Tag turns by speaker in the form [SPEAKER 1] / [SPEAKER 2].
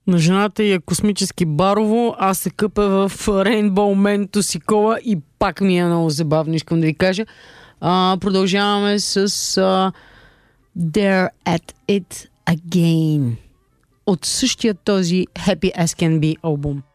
[SPEAKER 1] На жената е космически барово, аз се къпя в Rainbow Man to Сикола и пак ми е много забавно, искам да ви кажа. Продължаваме с They're at It Again от същия този Happy As Can Be албум.